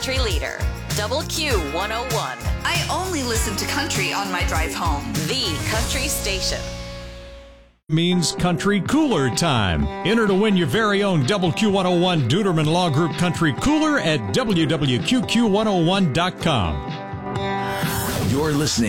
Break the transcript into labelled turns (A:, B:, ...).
A: country leader, Double Q 101.
B: I only listen to country on my drive home.
A: The country station.
C: Means country cooler time. Enter to win your very own Double Q101 Duderman Law Group Country Cooler at www.qqq101.com.
D: You're listening